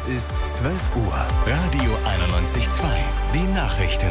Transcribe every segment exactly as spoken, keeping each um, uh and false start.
Es ist zwölf Uhr. Radio einundneunzig Komma zwei. Die Nachrichten.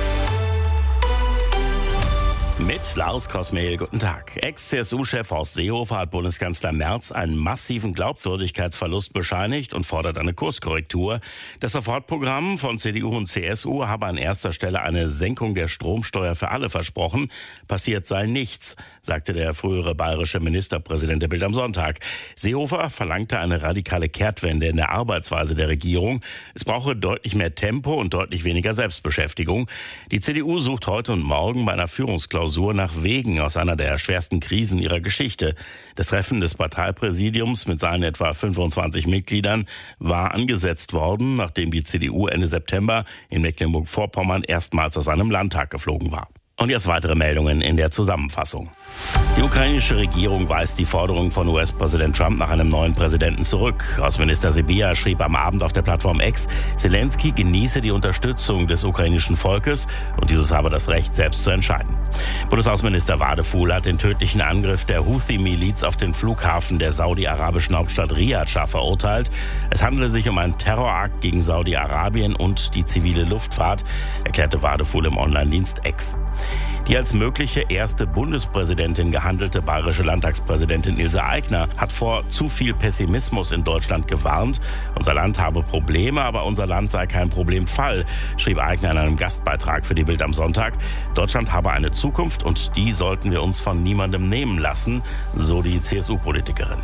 Mit Lars Kosmehl, guten Tag. Ex-C S U-Chef Horst Seehofer hat Bundeskanzler Merz einen massiven Glaubwürdigkeitsverlust bescheinigt und fordert eine Kurskorrektur. Das Sofortprogramm von C D U und C S U habe an erster Stelle eine Senkung der Stromsteuer für alle versprochen. Passiert sei nichts, sagte der frühere bayerische Ministerpräsident der Bild am Sonntag. Seehofer verlangte eine radikale Kehrtwende in der Arbeitsweise der Regierung. Es brauche deutlich mehr Tempo und deutlich weniger Selbstbeschäftigung. Die C D U sucht heute und morgen bei einer Führungsklausur nach Wegen aus einer der schwersten Krisen ihrer Geschichte. Das Treffen des Parteipräsidiums mit seinen etwa fünfundzwanzig Mitgliedern war angesetzt worden, nachdem die C D U Ende September in Mecklenburg-Vorpommern erstmals aus einem Landtag geflogen war. Und jetzt weitere Meldungen in der Zusammenfassung. Die ukrainische Regierung weist die Forderung von U S-Präsident Trump nach einem neuen Präsidenten zurück. Außenminister Sybiha schrieb am Abend auf der Plattform X, Zelensky genieße die Unterstützung des ukrainischen Volkes und dieses habe das Recht, selbst zu entscheiden. Bundesaußenminister Wadefuhl hat den tödlichen Angriff der Houthi-Miliz auf den Flughafen der saudi-arabischen Hauptstadt Riyadh verurteilt. Es handele sich um einen Terrorakt gegen Saudi-Arabien und die zivile Luftfahrt, erklärte Wadefuhl im Online-Dienst X. Die als mögliche erste Bundespräsidentin gehandelte bayerische Landtagspräsidentin Ilse Aigner hat vor zu viel Pessimismus in Deutschland gewarnt. Unser Land habe Probleme, aber unser Land sei kein Problemfall, schrieb Aigner in einem Gastbeitrag für die Bild am Sonntag. Deutschland habe eine Zukunft und die sollten wir uns von niemandem nehmen lassen, so die C S U-Politikerin.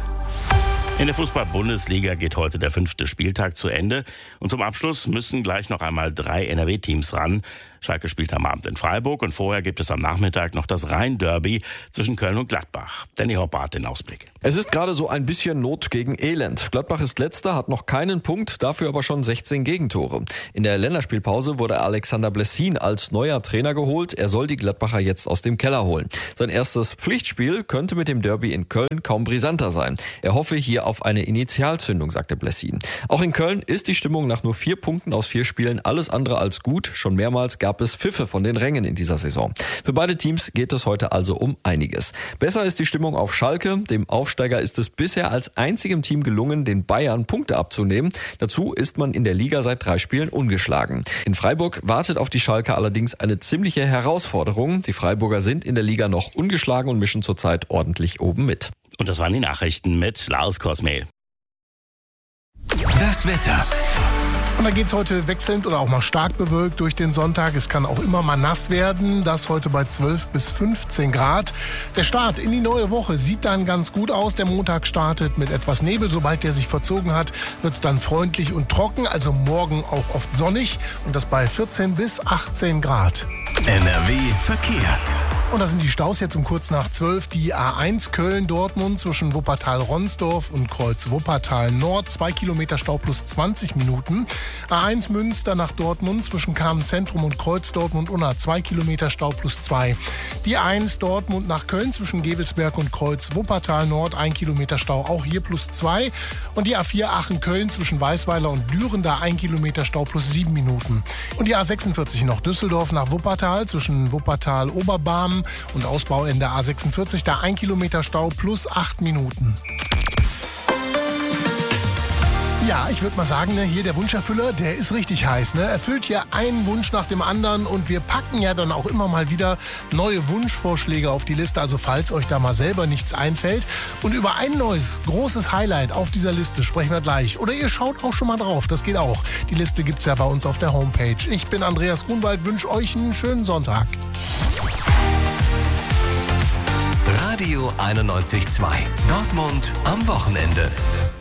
In der Fußball-Bundesliga geht heute der fünfte Spieltag zu Ende. Und zum Abschluss müssen gleich noch einmal drei N R W-Teams ran. Schalke spielt am Abend in Freiburg und vorher gibt es am Nachmittag noch das Rhein-Derby zwischen Köln und Gladbach. Danny Hopper hat den Ausblick. Es ist gerade so ein bisschen Not gegen Elend. Gladbach ist Letzter, hat noch keinen Punkt, dafür aber schon sechzehn Gegentore. In der Länderspielpause wurde Alexander Blessin als neuer Trainer geholt. Er soll die Gladbacher jetzt aus dem Keller holen. Sein erstes Pflichtspiel könnte mit dem Derby in Köln kaum brisanter sein. Er hoffe hier auf eine Initialzündung, sagte Blessin. Auch in Köln ist die Stimmung nach nur vier Punkten aus vier Spielen alles andere als gut. Schon mehrmals gab es Pfiffe von den Rängen in dieser Saison. Für beide Teams geht es heute also um einiges. Besser ist die Stimmung auf Schalke. Dem Aufsteiger ist es bisher als einzigem Team gelungen, den Bayern Punkte abzunehmen. Dazu ist man in der Liga seit drei Spielen ungeschlagen. In Freiburg wartet auf die Schalke allerdings eine ziemliche Herausforderung. Die Freiburger sind in der Liga noch ungeschlagen und mischen zurzeit ordentlich oben mit. Und das waren die Nachrichten mit Lars Kosmehl. Das Wetter. Und dann geht's heute wechselnd oder auch mal stark bewölkt durch den Sonntag. Es kann auch immer mal nass werden. Das heute bei zwölf bis fünfzehn Grad. Der Start in die neue Woche sieht dann ganz gut aus. Der Montag startet mit etwas Nebel. Sobald der sich verzogen hat, wird's dann freundlich und trocken. Also morgen auch oft sonnig. Und das bei vierzehn bis achtzehn Grad. N R W Verkehr. Und da sind die Staus jetzt um kurz nach zwölf. Die A eins Köln-Dortmund zwischen Wuppertal-Ronsdorf und Kreuz Wuppertal-Nord. Zwei Kilometer Stau plus zwanzig Minuten. A eins Münster nach Dortmund zwischen Kamen-Zentrum und Kreuz Dortmund-Unna. Zwei Kilometer Stau plus zwei. Die A eins Dortmund nach Köln zwischen Gevelsberg und Kreuz Wuppertal-Nord. Ein Kilometer Stau, auch hier plus zwei. Und die A vier Aachen-Köln zwischen Weißweiler und Düren. Da ein Kilometer Stau plus sieben Minuten. Und die A sechsundvierzig noch Düsseldorf nach Wuppertal zwischen Wuppertal-Oberbarm und Ausbauende A sechsundvierzig, da ein Kilometer Stau plus acht Minuten. Ja, ich würde mal sagen, ne, hier der Wunscherfüller, der ist richtig heiß. Ne? Erfüllt hier einen Wunsch nach dem anderen und wir packen ja dann auch immer mal wieder neue Wunschvorschläge auf die Liste. Also falls euch da mal selber nichts einfällt. Und über ein neues, großes Highlight auf dieser Liste sprechen wir gleich. Oder ihr schaut auch schon mal drauf, das geht auch. Die Liste gibt's ja bei uns auf der Homepage. Ich bin Andreas Grunwald, wünsche euch einen schönen Sonntag. Radio einundneunzig Komma zwei. Dortmund am Wochenende.